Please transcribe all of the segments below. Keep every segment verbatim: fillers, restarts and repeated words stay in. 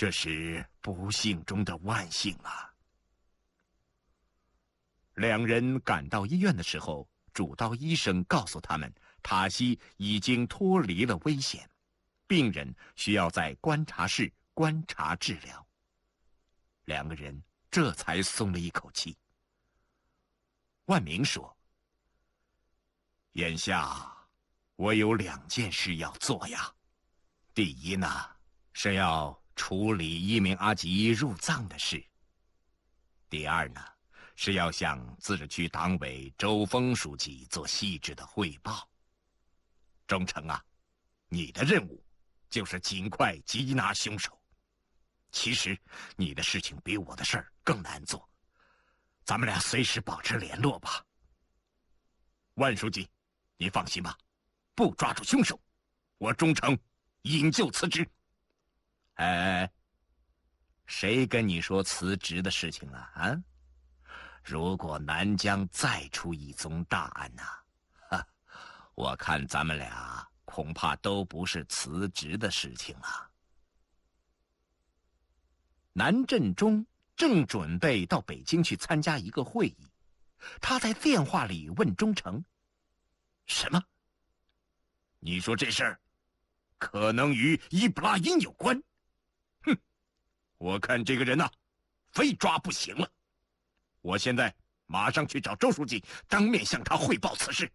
这是不幸中的万幸啊！两人赶到医院的时候，主刀医生告诉他们，塔西已经脱离了危险，病人需要在观察室观察治疗。两个人这才松了一口气。万明说：“眼下我有两件事要做呀。第一呢，是要处理一鸣阿吉入葬的事。第二呢，是要向自治区党委周峰书记做细致的汇报。忠诚啊，你的任务就是尽快缉拿凶手。其实你的事情比我的事儿更难做，咱们俩随时保持联络吧。万书记，你放心吧，不抓住凶手，我忠诚引咎辞职。哎，谁跟你说辞职的事情啊？啊？如果南疆再出一宗大案呐、啊，哈，我看咱们俩恐怕都不是辞职的事情啊。南振中正准备到北京去参加一个会议，他在电话里问忠诚：“什么？你说这事儿可能与伊布拉因有关？哼，我看这个人呐、啊，非抓不行了。我现在马上去找周书记，当面向他汇报此事。”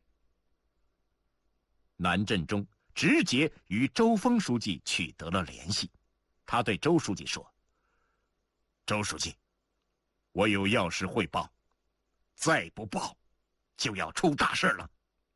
南振中直接与周峰书记取得了联系，他对周书记说：“周书记，我有要事汇报，再不报，就要出大事了。”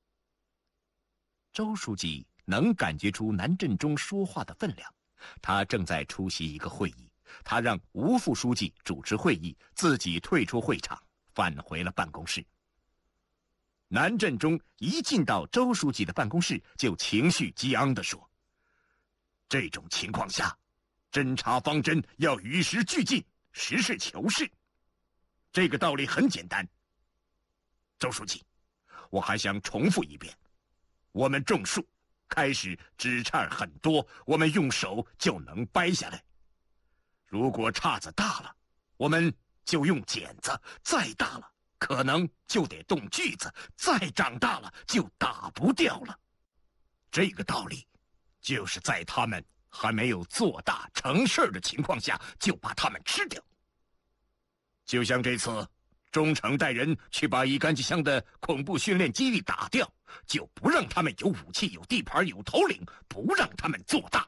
周书记能感觉出南振中说话的分量，他正在出席一个会议，他让吴副书记主持会议，自己退出会场，返回了办公室。南振中一进到周书记的办公室，就情绪激昂地说：“这种情况下，侦查方针要与时俱进，实事求是。这个道理很简单。周书记，我还想重复一遍，我们种树开始枝杈很多，我们用手就能掰下来。如果杈子大了，我们就用剪子，再大了可能就得动锯子，再长大了就打不掉了。这个道理就是在他们还没有做大成事的情况下就把他们吃掉。就像这次忠诚带人去把伊干吉乡的恐怖训练基地打掉，就不让他们有武器、有地盘、有头领，不让他们做大。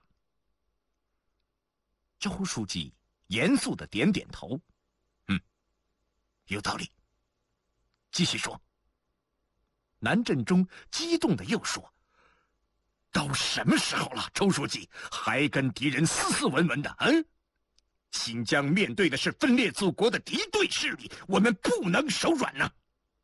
周书记严肃地点点头，嗯，有道理。继续说。南振中激动地又说：“都什么时候了，周书记还跟敌人斯斯文文的？嗯，新疆面对的是分裂祖国的敌对势力，我们不能手软呐。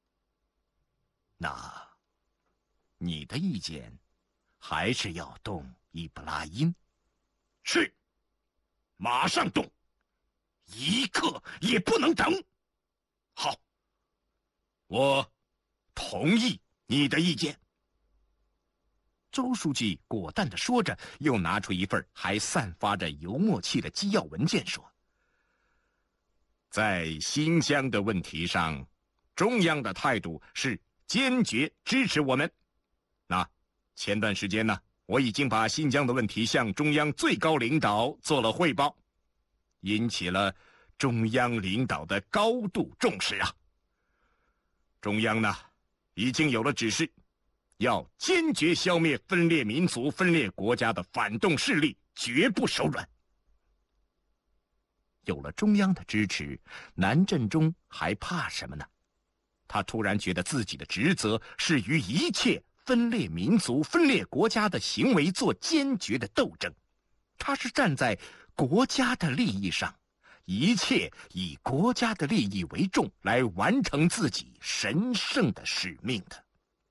那，你的意见，还是要动伊布拉因？是，马上动，一刻也不能等。好，我同意你的意见。”周书记果断地说着，又拿出一份还散发着油墨气的机要文件，说：“在新疆的问题上，中央的态度是坚决支持我们。那前段时间呢，我已经把新疆的问题向中央最高领导做了汇报，引起了中央领导的高度重视啊。中央呢，已经有了指示，要坚决消灭分裂民族、分裂国家的反动势力，绝不手软。”有了中央的支持，南振中还怕什么呢？他突然觉得自己的职责是与一切分裂民族、分裂国家的行为做坚决的斗争。他是站在国家的利益上，一切以国家的利益为重，来完成自己神圣的使命的。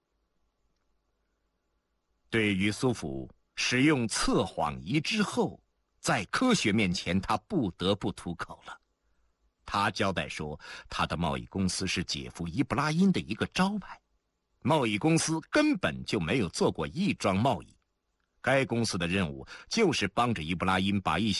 对于苏府使用测谎仪之后，在科学面前他不得不吐口了。他交代说，他的贸易公司是姐夫伊布拉因的一个招牌，贸易公司根本就没有做过一桩贸易，该公司的任务就是帮着伊布拉因把一些